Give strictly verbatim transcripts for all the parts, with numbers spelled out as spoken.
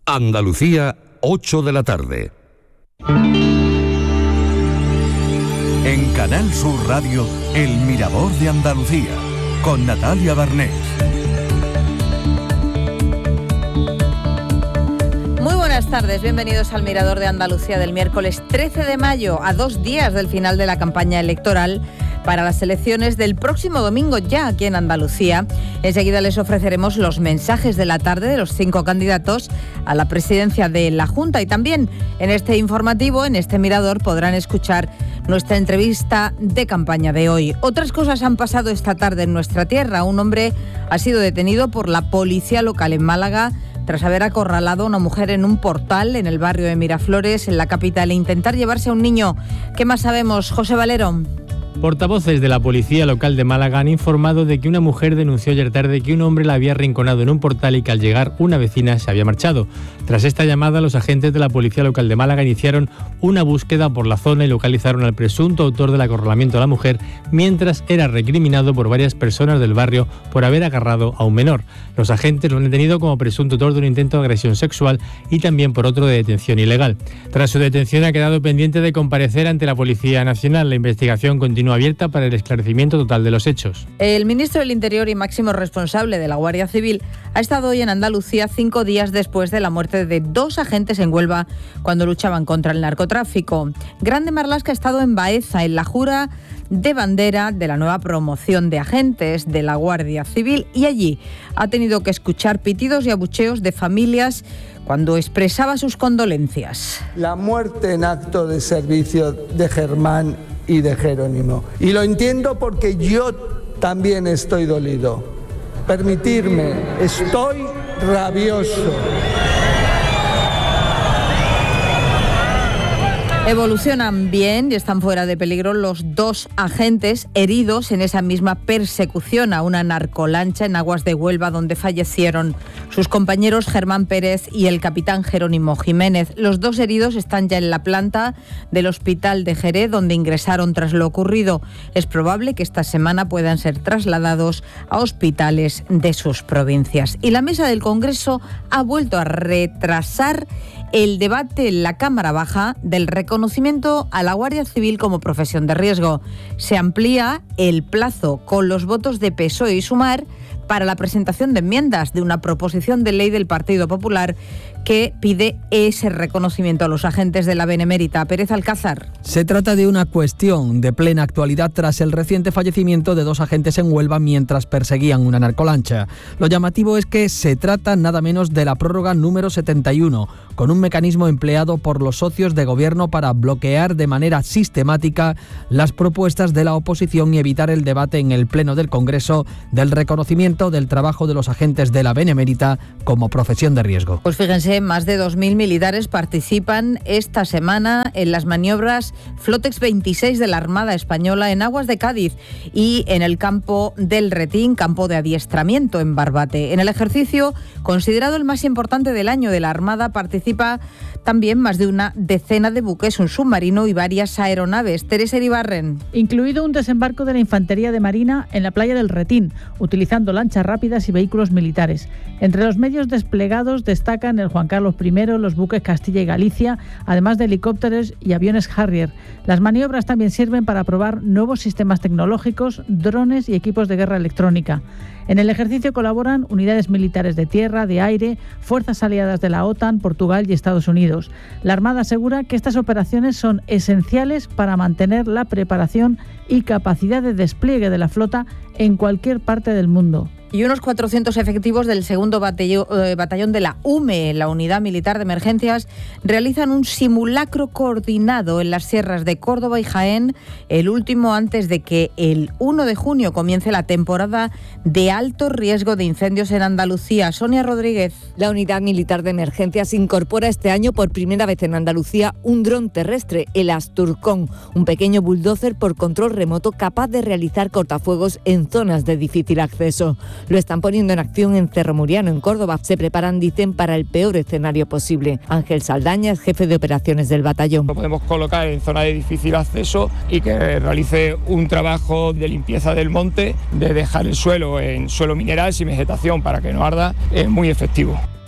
Andalucía, ocho de la tarde. En Canal Sur Radio, El Mirador de Andalucía, con Natalia Barnés. Muy buenas tardes, bienvenidos al Mirador de Andalucía del miércoles trece de mayo, a dos días del final de la campaña electoral para las elecciones del próximo domingo ya aquí en Andalucía. Enseguida les ofreceremos los mensajes de la tarde de los cinco candidatos a la presidencia de la Junta, y también en este informativo, en este Mirador, podrán escuchar nuestra entrevista de campaña de hoy. Otras cosas han pasado esta tarde en nuestra tierra. Un hombre ha sido detenido por la policía local en Málaga tras haber acorralado a una mujer en un portal en el barrio de Miraflores, en la capital, e intentar llevarse a un niño. ¿Qué más sabemos, José Valero? Portavoces de la policía local de Málaga han informado de que una mujer denunció ayer tarde que un hombre la había arrinconado en un portal y que al llegar una vecina se había marchado. Tras esta llamada, los agentes de la policía local de Málaga iniciaron una búsqueda por la zona y localizaron al presunto autor del acorralamiento a la mujer, mientras era recriminado por varias personas del barrio por haber agarrado a un menor. Los agentes lo han detenido como presunto autor de un intento de agresión sexual y también por otro de detención ilegal. Tras su detención ha quedado pendiente de comparecer ante la Policía Nacional. La investigación continúa abierta para el esclarecimiento total de los hechos. El ministro del Interior y máximo responsable de la Guardia Civil ha estado hoy en Andalucía cinco días después de la muerte de dos agentes en Huelva cuando luchaban contra el narcotráfico. Grande Marlaska ha estado en Baeza en la jura de bandera de la nueva promoción de agentes de la Guardia Civil, y allí ha tenido que escuchar pitidos y abucheos de familias cuando expresaba sus condolencias. La muerte en acto de servicio de Germán y de Jerónimo. Y lo entiendo porque yo también estoy dolido. Permitirme, estoy rabioso. Evolucionan bien y están fuera de peligro los dos agentes heridos en esa misma persecución a una narcolancha en aguas de Huelva, donde fallecieron sus compañeros Germán Pérez y el capitán Jerónimo Jiménez. Los dos heridos están ya en la planta del hospital de Jerez, donde ingresaron tras lo ocurrido. Es probable que esta semana puedan ser trasladados a hospitales de sus provincias. Y la mesa del Congreso ha vuelto a retrasar el debate en la Cámara Baja del reconocimiento a la Guardia Civil como profesión de riesgo. Se amplía el plazo con los votos de P S O E y Sumar para la presentación de enmiendas de una proposición de ley del Partido Popular que pide ese reconocimiento a los agentes de la Benemérita. Pérez Alcázar. Se trata de una cuestión de plena actualidad tras el reciente fallecimiento de dos agentes en Huelva mientras perseguían una narcolancha. Lo llamativo es que se trata nada menos de la prórroga número setenta y uno, con un mecanismo empleado por los socios de gobierno para bloquear de manera sistemática las propuestas de la oposición y evitar el debate en el Pleno del Congreso del reconocimiento del trabajo de los agentes de la Benemérita como profesión de riesgo. Pues fíjense, más de dos mil militares participan esta semana en las maniobras Flotex veintiséis de la Armada Española en aguas de Cádiz y en el campo del Retín, campo de adiestramiento en Barbate. En el ejercicio, considerado el más importante del año de la Armada, participa también más de una decena de buques, un submarino y varias aeronaves. Teresa Iribarren. Incluido un desembarco de la Infantería de Marina en la playa del Retín, utilizando lanchas rápidas y vehículos militares. Entre los medios desplegados destacan el Juan Carlos primero, los buques Castilla y Galicia, además de helicópteros y aviones Harrier. Las maniobras también sirven para probar nuevos sistemas tecnológicos, drones y equipos de guerra electrónica. En el ejercicio colaboran unidades militares de tierra, de aire, fuerzas aliadas de la OTAN, Portugal y Estados Unidos. La Armada asegura que estas operaciones son esenciales para mantener la preparación y capacidad de despliegue de la flota en cualquier parte del mundo. Y unos cuatrocientos efectivos del segundo batallón, eh, batallón de la U M E, la Unidad Militar de Emergencias, realizan un simulacro coordinado en las sierras de Córdoba y Jaén, el último antes de que el uno de junio comience la temporada de alto riesgo de incendios en Andalucía. Sonia Rodríguez. La Unidad Militar de Emergencias incorpora este año por primera vez en Andalucía un dron terrestre, el Asturcón, un pequeño bulldozer por control remoto capaz de realizar cortafuegos en zonas de difícil acceso. Lo están poniendo en acción en Cerro Muriano, en Córdoba. Se preparan, dicen, para el peor escenario posible. Ángel Saldaña es jefe de operaciones del batallón. Lo podemos colocar en zona de difícil acceso y que realice un trabajo de limpieza del monte, de dejar el suelo en suelo mineral sin vegetación para que no arda, es muy efectivo.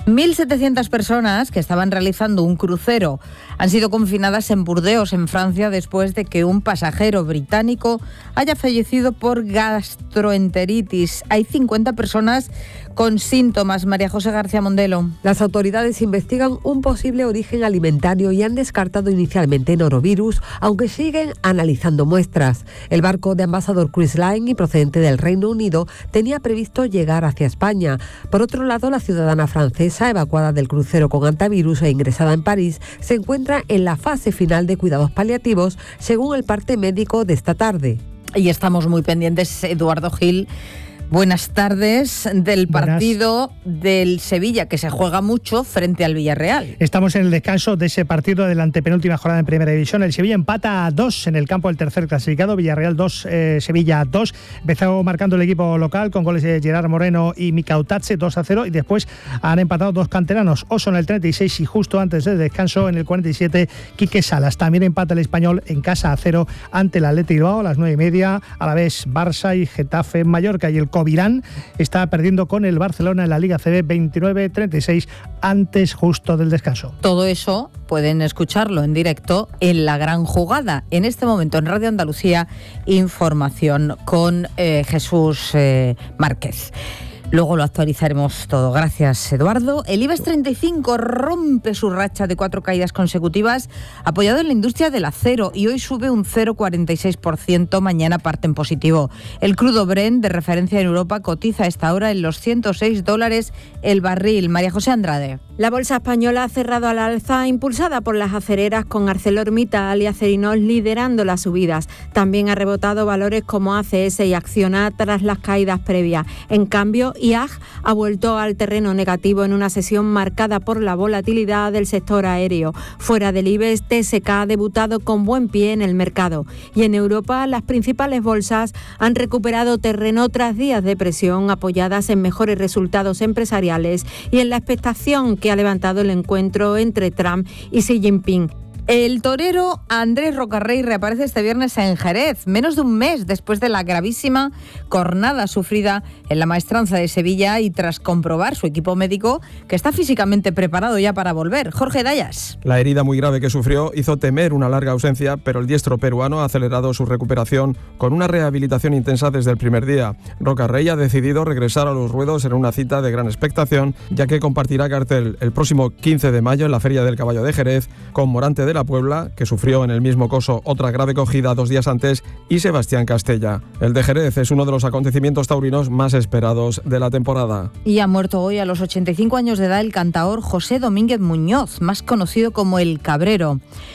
mil setecientas personas que estaban realizando un crucero han sido confinadas en Burdeos, en Francia, después de que un pasajero británico haya fallecido por gastroenteritis. Hay cincuenta personas con síntomas. María José García Mondelo. Las autoridades investigan un posible origen alimentario y han descartado inicialmente norovirus, aunque siguen analizando muestras. El barco de Ambassador Cruise Line y procedente del Reino Unido tenía previsto llegar hacia España. Por otro lado, la ciudadana francesa evacuada del crucero con antivirus e ingresada en París se encuentra en la fase final de cuidados paliativos, según el parte médico de esta tarde. Y estamos muy pendientes, Eduardo Gil. Buenas tardes, del partido Buenas. del Sevilla, que se juega mucho frente al Villarreal. Estamos en el descanso de ese partido de la antepenúltima jornada en Primera División. El Sevilla empata a dos en el campo del tercer clasificado, Villarreal dos, eh, Sevilla dos. Empezó marcando el equipo local con goles de Gerard Moreno y Micautache, dos a cero, y después han empatado dos canteranos, Oso en el treinta y seis y justo antes del descanso en el cuarenta y siete, Quique Salas. También empata el Español en casa a cero ante el Athletic Bilbao a las nueve y media, a la vez Barça y Getafe, Mallorca, y el Covirán está perdiendo con el Barcelona en la Liga C B veintinueve treinta y seis antes justo del descanso. Todo eso pueden escucharlo en directo en La Gran Jugada. En este momento en Radio Andalucía, información con eh, Jesús eh, Márquez. Luego lo actualizaremos todo. Gracias, Eduardo. El IBEX treinta y cinco rompe su racha de cuatro caídas consecutivas, apoyado en la industria del acero, y hoy sube un cero coma cuarenta y seis por ciento. Mañana parte en positivo. El crudo Brent, de referencia en Europa, cotiza a esta hora en los ciento seis dólares el barril. María José Andrade. La bolsa española ha cerrado al alza, impulsada por las acereras, con ArcelorMittal y Acerinox liderando las subidas. También ha rebotado valores como A C S y Acciona tras las caídas previas. En cambio, I A G ha vuelto al terreno negativo en una sesión marcada por la volatilidad del sector aéreo. Fuera del IBEX, T S K ha debutado con buen pie en el mercado. Y en Europa, las principales bolsas han recuperado terreno tras días de presión, apoyadas en mejores resultados empresariales y en la expectación que ha levantado el encuentro entre Trump y Xi Jinping. El torero Andrés Rocarrey reaparece este viernes en Jerez, menos de un mes después de la gravísima cornada sufrida en la Maestranza de Sevilla y tras comprobar su equipo médico que está físicamente preparado ya para volver. Jorge Dayas. La herida muy grave que sufrió hizo temer una larga ausencia, pero el diestro peruano ha acelerado su recuperación con una rehabilitación intensa desde el primer día. Rocarrey ha decidido regresar a los ruedos en una cita de gran expectación, ya que compartirá cartel el próximo quince de mayo en la Feria del Caballo de Jerez con Morante de la Puebla, que sufrió en el mismo coso otra grave cogida dos días antes, y Sebastián Castella. El de Jerez es uno de los acontecimientos taurinos más esperados de la temporada. Y ha muerto hoy a los ochenta y cinco años de edad el cantaor José Domínguez Muñoz, más conocido como El Cabrero,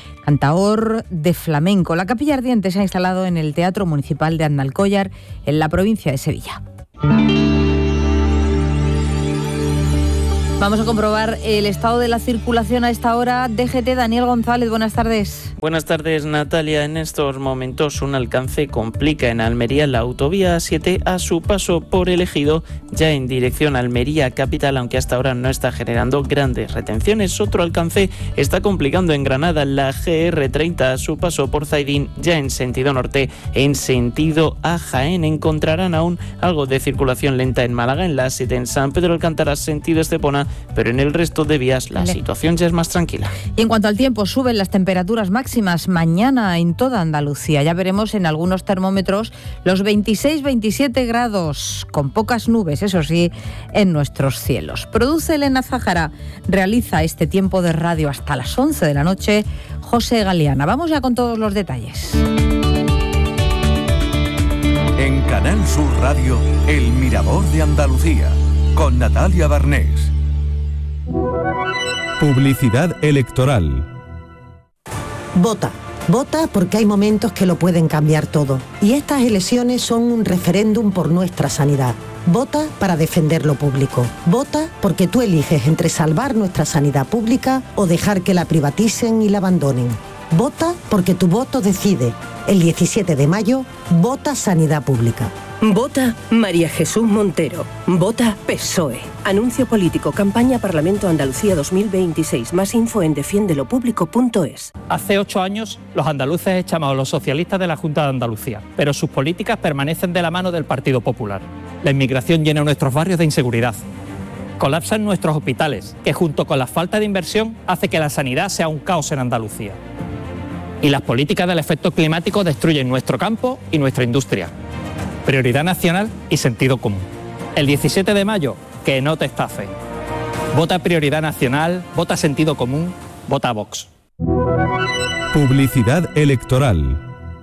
cantaor de flamenco. La Capilla Ardiente se ha instalado en el Teatro Municipal de Andalcóllar, en la provincia de Sevilla. Vamos a comprobar el estado de la circulación a esta hora. D G T, Daniel González, buenas tardes. Buenas tardes, Natalia. En estos momentos un alcance complica en Almería la autovía A siete a su paso por el Ejido, ya en dirección a Almería capital, aunque hasta ahora no está generando grandes retenciones. Otro alcance está complicando en Granada la G R treinta a su paso por Zaidín, ya en sentido norte, en sentido a Jaén. Encontrarán aún algo de circulación lenta en Málaga, en la A siete en San Pedro Alcántara, sentido Estepona, pero en el resto de vías la situación ya es más tranquila. Y en cuanto al tiempo, suben las temperaturas máximas mañana en toda Andalucía. Ya veremos en algunos termómetros los veintiséis veintisiete grados, con pocas nubes, eso sí, en nuestros cielos. Produce Elena Zájara, realiza este tiempo de radio hasta las once de la noche José Galeana. Vamos ya con todos los detalles. En Canal Sur Radio, El Mirador de Andalucía, con Natalia Barnés. Publicidad electoral. Vota. Vota porque hay momentos que lo pueden cambiar todo. Y estas elecciones son un referéndum por nuestra sanidad. Vota para defender lo público. Vota porque tú eliges entre salvar nuestra sanidad pública o dejar que la privaticen y la abandonen. Vota porque tu voto decide. El diecisiete de mayo, vota Sanidad Pública. Vota María Jesús Montero. Vota P S O E. Anuncio político. Campaña Parlamento Andalucía dos mil veintiséis. Más info en defiendelo público punto es. Hace ocho años los andaluces echamos a los socialistas de la Junta de Andalucía, pero sus políticas permanecen de la mano del Partido Popular. La inmigración llena nuestros barrios de inseguridad. Colapsan nuestros hospitales, que junto con la falta de inversión hace que la sanidad sea un caos en Andalucía. Y las políticas del efecto climático destruyen nuestro campo y nuestra industria. Prioridad nacional y sentido común. El diecisiete de mayo, que no te estafe. Vota prioridad nacional, vota sentido común, vota Vox. Publicidad electoral.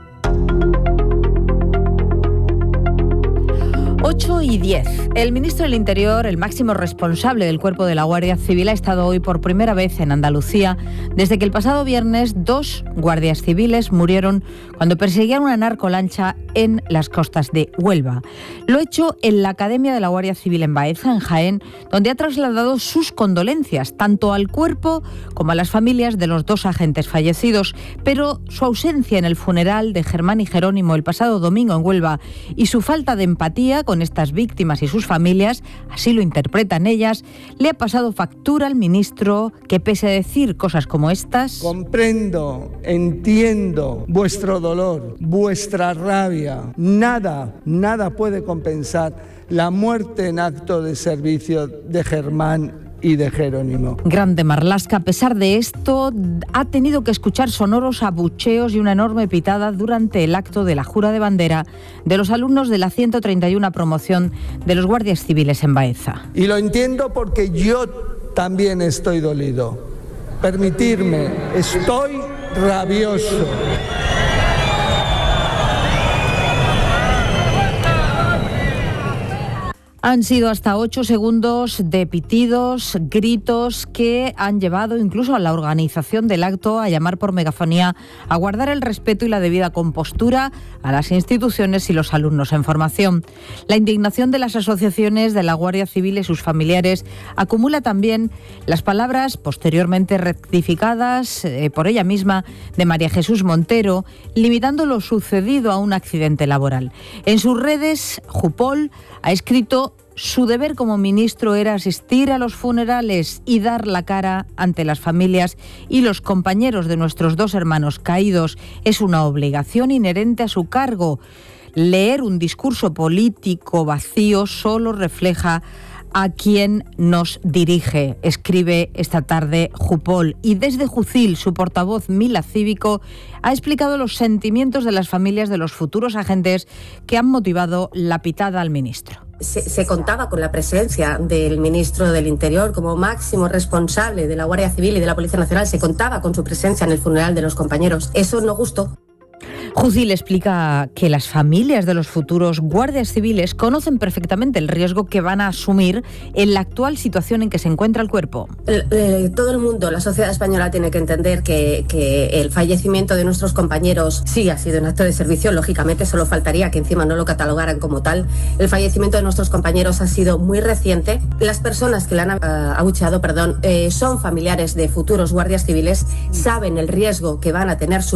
ocho y diez. El ministro del Interior, el máximo responsable del cuerpo de la Guardia Civil, ha estado hoy por primera vez en Andalucía desde que el pasado viernes dos guardias civiles murieron cuando perseguían una narcolancha en las costas de Huelva. Lo ha hecho en la Academia de la Guardia Civil en Baeza, en Jaén, donde ha trasladado sus condolencias tanto al cuerpo como a las familias de los dos agentes fallecidos. Pero su ausencia en el funeral de Germán y Jerónimo el pasado domingo en Huelva y su falta de empatía con estas víctimas y sus familias, así lo interpretan ellas, le ha pasado factura al ministro que, pese a decir cosas como estas... Comprendo, entiendo vuestro dolor, vuestra rabia. Nada, nada puede compensar la muerte en acto de servicio de Germán y de Jerónimo. Grande Marlaska, a pesar de esto, ha tenido que escuchar sonoros abucheos y una enorme pitada durante el acto de la jura de bandera de los alumnos de la ciento treinta y una promoción de los guardias civiles en Baeza. Y lo entiendo porque yo también estoy dolido. Permitirme, estoy rabioso. Han sido hasta ocho segundos de pitidos, gritos que han llevado incluso a la organización del acto a llamar por megafonía a guardar el respeto y la debida compostura a las instituciones y los alumnos en formación. La indignación de las asociaciones de la Guardia Civil y sus familiares acumula también las palabras posteriormente rectificadas eh, por ella misma de María Jesús Montero, limitando lo sucedido a un accidente laboral. En sus redes, Jupol ha escrito: su deber como ministro era asistir a los funerales y dar la cara ante las familias y los compañeros de nuestros dos hermanos caídos. Es una obligación inherente a su cargo. Leer un discurso político vacío solo refleja a quien nos dirige, escribe esta tarde Jupol. Y desde Jucil, su portavoz Mila Cívico ha explicado los sentimientos de las familias de los futuros agentes que han motivado la pitada al ministro. Se, se contaba con la presencia del ministro del Interior como máximo responsable de la Guardia Civil y de la Policía Nacional. Se contaba con su presencia en el funeral de los compañeros. Eso no gustó. Jucil explica que las familias de los futuros guardias civiles conocen perfectamente el riesgo que van a asumir en la actual situación en que se encuentra el cuerpo. El, eh, todo el mundo, la sociedad española tiene que entender que, que el fallecimiento de nuestros compañeros sí ha sido un acto de servicio. Lógicamente, solo faltaría que encima no lo catalogaran como tal. El fallecimiento de nuestros compañeros ha sido muy reciente. Las personas que le han uh, abucheado, perdón, eh, son familiares de futuros guardias civiles, saben el riesgo que van a tener sus